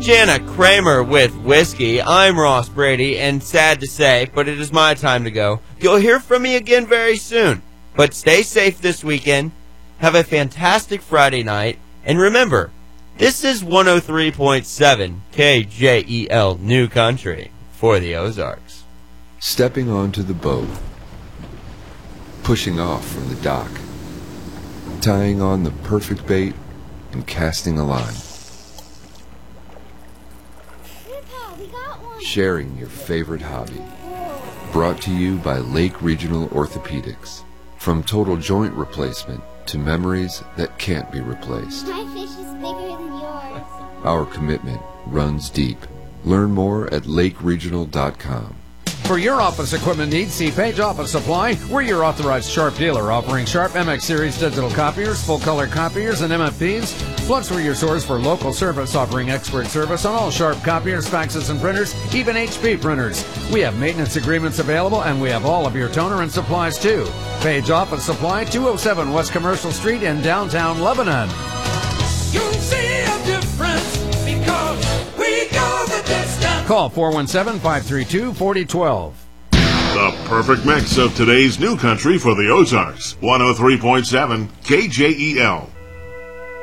Jana Kramer with Whiskey. I'm Ross Brady, and sad to say, but it is my time to go. You'll hear from me again very soon. But stay safe this weekend. Have a fantastic Friday night. And remember, this is 103.7 KJEL New Country for the Ozarks. Stepping onto the boat. Pushing off from the dock. Tying on the perfect bait and casting a line. Sharing your favorite hobby. Brought to you by Lake Regional Orthopedics. From total joint replacement to memories that can't be replaced. My fish is bigger than yours. Our commitment runs deep. Learn more at lakeregional.com. For your office equipment needs, see Page Office Supply. We're your authorized Sharp dealer, offering Sharp MX Series digital copiers, full-color copiers, and MFPs. Plus, we're your source for local service, offering expert service on all Sharp copiers, faxes, and printers, even HP printers. We have maintenance agreements available, and we have all of your toner and supplies, too. Page Office Supply, 207 West Commercial Street in downtown Lebanon. You'll see a difference because we go the distance. Call 417-532-4012. The perfect mix of today's new country for the Ozarks. 103.7 KJEL.